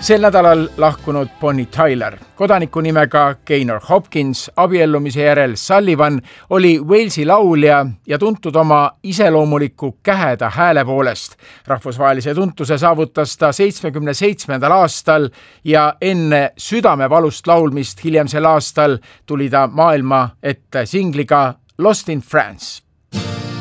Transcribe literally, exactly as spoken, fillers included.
Sel nädalal lahkunud Bonnie Tyler, kodaniku nimega Gaynor Hopkins, abiellumise järel Sullivan, oli Walesi laulja ja tuntud oma iseloomuliku käheda hääle poolest. Rahvusvahelise tuntuse saavutas ta seitsmekümne seitsmendal aastal ja enne südamevalust laulmist hiljem sel aastal tuli ta maailma ette singliga Lost in France.